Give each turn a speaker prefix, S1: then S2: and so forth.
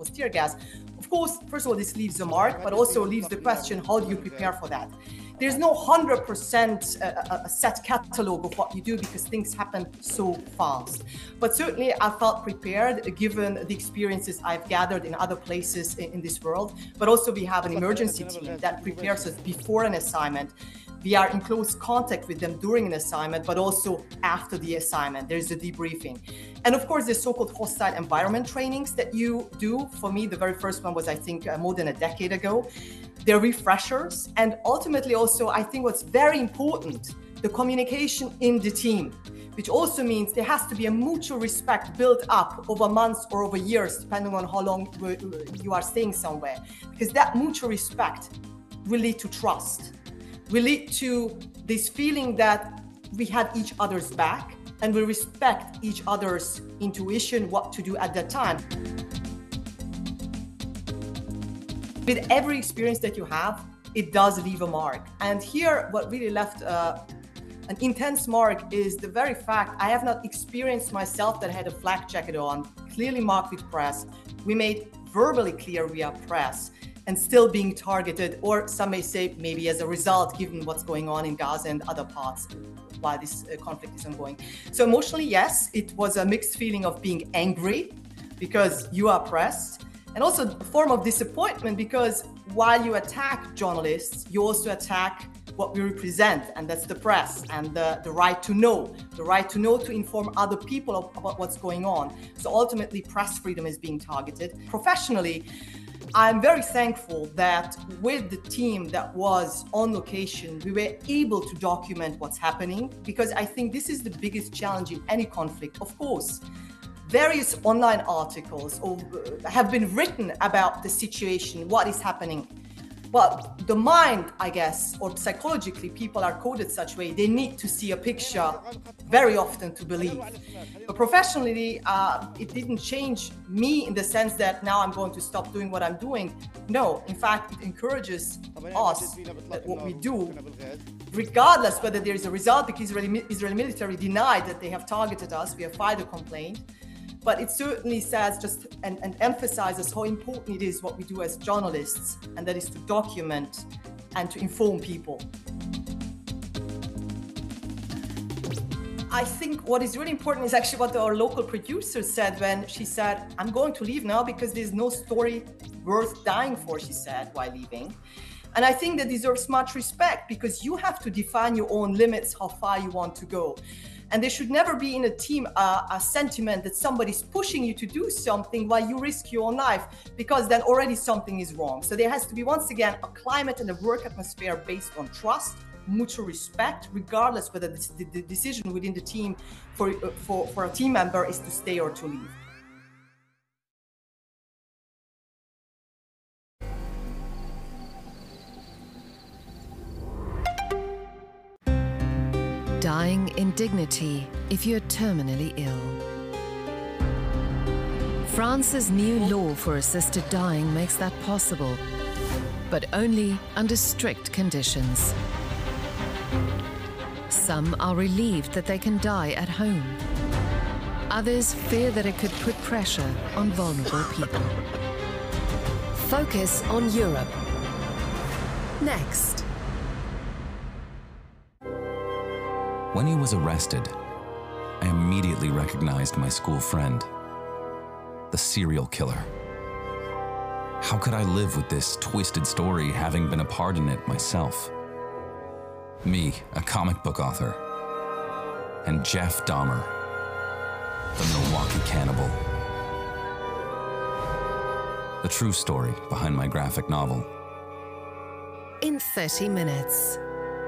S1: was tear gas. Of course, first of all, this leaves a mark, but also leaves the question, how do you prepare for that? There's no 100% a set catalog of what you do because things happen so fast. But certainly I felt prepared given the experiences I've gathered in other places in this world. But also we have an emergency team that prepares us before an assignment. We are in close contact with them during an assignment, but also after the assignment. There's a debriefing. And of course, the so-called hostile environment trainings that you do. For me, the very first one was, I think, more than a decade ago. They're refreshers. And ultimately also, I think what's very important, the communication in the team, which also means there has to be a mutual respect built up over months or over years, depending on how long you are staying somewhere. Because that mutual respect will lead to trust, will lead to this feeling that we have each other's back and we respect each other's intuition, what to do at that time. With every experience that you have, it does leave a mark. And here, what really left an intense mark is the very fact I have not experienced myself that I had a flak jacket on, clearly marked with press. We made verbally clear we are press and still being targeted, or some may say maybe as a result, given what's going on in Gaza and other parts while this conflict is ongoing. So emotionally, yes, it was a mixed feeling of being angry because you are pressed, and also a form of disappointment because while you attack journalists, you also attack what we represent, and that's the press and the right to know to inform other people about what's going on. So ultimately, press freedom is being targeted. Professionally, I'm very thankful that with the team that was on location, we were able to document what's happening, because I think this is the biggest challenge in any conflict. Of course, various online articles have been written about the situation, what is happening. Well, the mind, I guess, or psychologically, people are coded such way, they need to see a picture very often to believe. But professionally, it didn't change me in the sense that now I'm going to stop doing what I'm doing. No, in fact, it encourages us that what we do, regardless whether there is a result, because Israeli military denied that they have targeted us, we have filed a complaint. But it certainly says just and emphasizes how important it is what we do as journalists, and that is to document and to inform people. I think what is really important is actually what our local producer said when she said, I'm going to leave now because there's no story worth dying for, she said, while leaving. And I think that deserves much respect, because you have to define your own limits, how far you want to go. And there should never be in a team a sentiment that somebody's pushing you to do something while you risk your own life, because then already something is wrong. So there has to be, once again, a climate and a work atmosphere based on trust, mutual respect, regardless whether the decision within the team for a team member is to stay or to leave.
S2: Dying in dignity if you're terminally ill. France's new law for assisted dying makes that possible, but only under strict conditions. Some are relieved that they can die at home. Others fear that it could put pressure on vulnerable people.
S3: Focus on Europe. Next.
S4: When he was arrested, I immediately recognized my school friend, the serial killer. How could I live with this twisted story, having been a part in it myself? Me, a comic book author, and Jeff Dahmer, the Milwaukee cannibal. The true story behind my graphic novel.
S2: In 30 minutes.